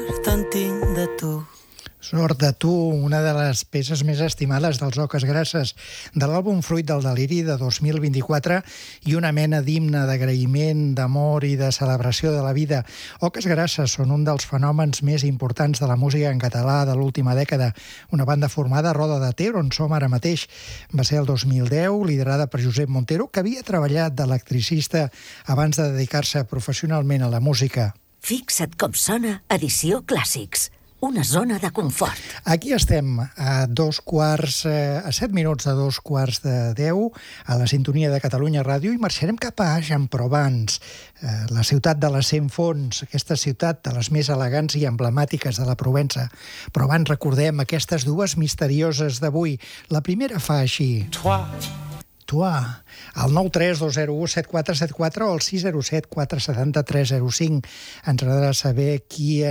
Tant tinc de tu. Sort de tu, una de les peces més estimades dels Oques Grasses, de l'àlbum Fruit del Deliri de 2024 i una mena d'himne d'agraïment, d'amor i de celebració de la vida. Oques Grasses són un dels fenòmens més importants de la música en català de l'última dècada. Una banda formada a Roda de Ter, on som ara mateix. Va ser el 2010, liderada per Josep Montero, que havia treballat d'electricista abans de dedicar-se professionalment a la música. Fixa't com sona Edició Clàssics. Una zona de confort. Aquí estem a 7 minuts de 2:15, a la sintonia de Catalunya Ràdio, i marxarem cap a Aix-en-Provence, la ciutat de les 100 fonts, aquesta ciutat de les més elegants i emblemàtiques de la Provença. Però abans recordem aquestes dues misterioses d'avui. La primera fa així. Toi, al 932017474 o al 607 470 305. Ens agradarà saber qui